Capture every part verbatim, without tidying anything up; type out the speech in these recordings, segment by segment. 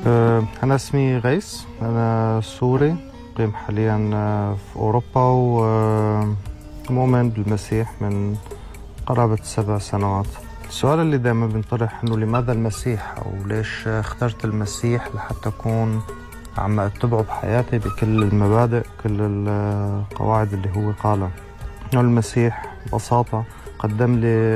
أنا اسمي غيث، أنا سوري قيم حاليا في أوروبا ومؤمن بالمسيح من قرابة سبع سنوات. السؤال اللي دائما بنطرح إنه لماذا المسيح، أو ليش اخترت المسيح لحتى أكون عم أتبعه بحياتي بكل المبادئ كل القواعد اللي هو قالها. إنه المسيح ببساطة قدم لي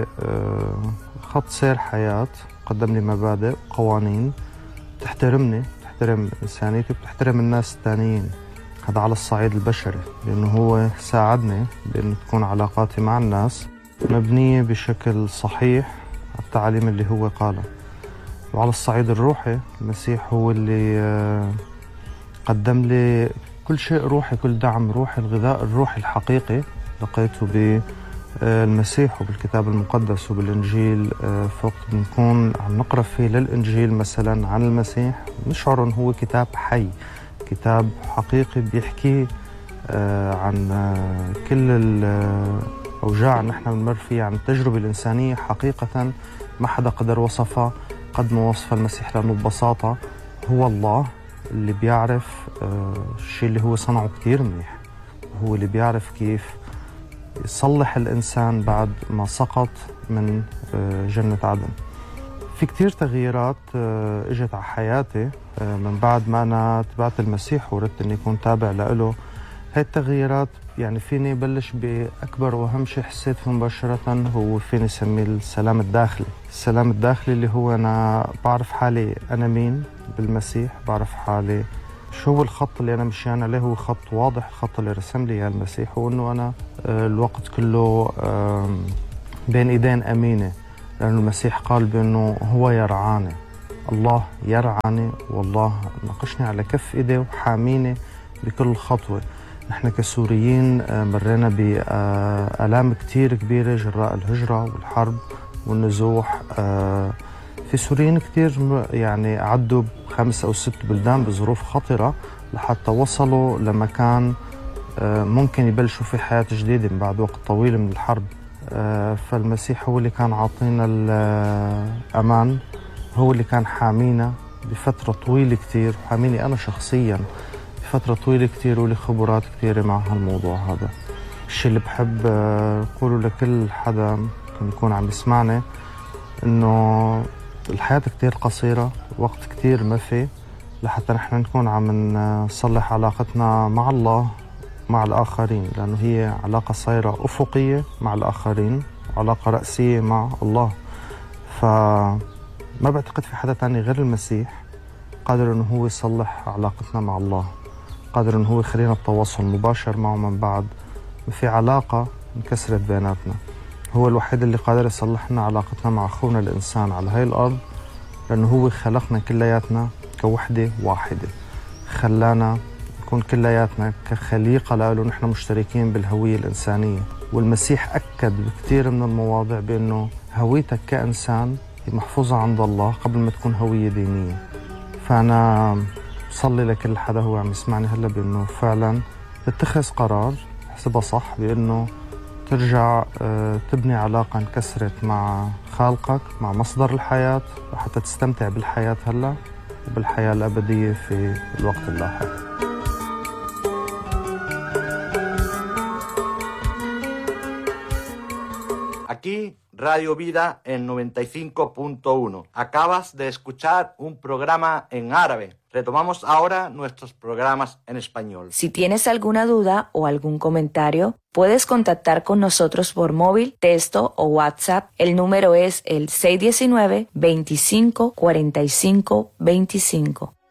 خط سير حياة، قدم لي مبادئ قوانين تحترمني، تحترم إنسانيتي وتحترم الناس التانيين. هذا على الصعيد البشري، لأنه هو ساعدني بأن تكون علاقاتي مع الناس مبنية بشكل صحيح على التعاليم اللي هو قالها. وعلى الصعيد الروحي المسيح هو اللي قدم لي كل شيء روحي، كل دعم روحي، الغذاء الروحي الحقيقي لقيته بالمسيح وبالكتاب المقدس وبالإنجيل. فوقت بنكون عم نقرأ فيه للإنجيل مثلا عن المسيح نشعر أنه هو كتاب حي، كتاب حقيقي بيحكي عن كل الأوجاع اللي نحن بنمر فيها، عن التجربة الإنسانية حقيقة ما حدا قدر وصفها قد ما وصف المسيح، لأنه ببساطة هو الله اللي بيعرف الشيء اللي هو صنعه كتير منيح، هو اللي بيعرف كيف يصلح الإنسان بعد ما سقط من جنة عدن. في كتير تغييرات اجت على حياتي من بعد ما أنا تبعت المسيح وردت أني أكون تابع له. هاي التغييرات يعني فيني بلش بأكبر وأهم شيء حسيت فيه مباشرة هو فيني سميه السلام الداخلي. السلام الداخلي اللي هو أنا بعرف حالي أنا مين بالمسيح، بعرف حالي شو هو الخط اللي أنا مشيان عليه، هو خط واضح، الخط اللي رسم لي إياه المسيح، وأنه أنا الوقت كله بين إيدين أمينة، لأن المسيح قال بأنه هو يرعاني، الله يرعاني، والله ناقشني على كف إيديه وحاميني بكل خطوة. نحن كسوريين مرينا بآلام كتير كبيرة جراء الهجرة والحرب والنزوح. في سوريين كتير يعني عدوا بخمس أو ست بلدان بظروف خطرة لحتى وصلوا لمكان ممكن يبلشوا في حياة جديدة من بعد وقت طويل من الحرب. فالمسيح هو اللي كان عاطينا الأمان، هو اللي كان حامينا بفترة طويلة كتير، حاميني أنا شخصياً بفترة طويلة كتير، ولي خبرات كتيرة مع هالموضوع هذا. الشيء اللي بحب أقوله لكل حدا يكون عم يسمعني إنه الحياة كتير قصيرة، وقت كتير ما في لحتى نحن نكون عم نصلح علاقتنا مع الله مع الآخرين، لأنه هي علاقة صايرة أفقية مع الآخرين، علاقة رأسية مع الله. فما بعتقد في حدا تاني غير المسيح قادر أنه هو يصلح علاقتنا مع الله، قادر أنه هو يخلينا التواصل مباشر معه من بعد ما في علاقة انكسرت بيناتنا. هو الوحيد اللي قادر يصلح لنا علاقتنا مع أخونا الإنسان على هاي الأرض، لأنه هو خلقنا كلياتنا كوحدة واحدة، خلانا نكون كلياتنا كخليقة له، نحن مشتركين بالهوية الإنسانية. والمسيح أكد بكثير من المواضع بأنه هويتك كإنسان محفوظة عند الله قبل ما تكون هوية دينية. فأنا صلي لكل حدا هو عم يسمعني هلا بأنه فعلا تتخذ قرار حسبها صح، بأنه ترجع تبني علاقة انكسرت مع خالقك، مع مصدر الحياة، حتى تستمتع بالحياة هلا وبالحياة الأبدية في الوقت اللاحق. Aquí, Radio Vida en noventa y cinco punto uno. Acabas de escuchar un programa en árabe. Retomamos ahora nuestros programas en español. Si tienes alguna duda o algún comentario, puedes contactar con nosotros por móvil, texto o WhatsApp. El número es el seis uno nueve, veinticinco, cuarenta y cinco, veinticinco.